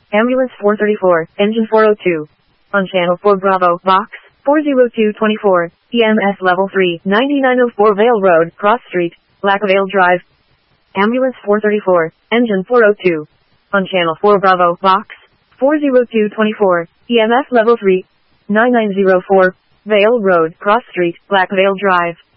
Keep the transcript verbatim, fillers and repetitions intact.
Ambulance four thirty-four, engine four oh two. On channel four Bravo, box, four oh two twenty-four, E M S level three, ninety-nine oh four Vale Road, Cross Street, Lackvale Drive. Ambulance four thirty-four, engine four oh two. On channel four Bravo, box, four oh two twenty-four, E M S level three, nine nine oh four, Vale Road, Cross Street, Lackvale Drive.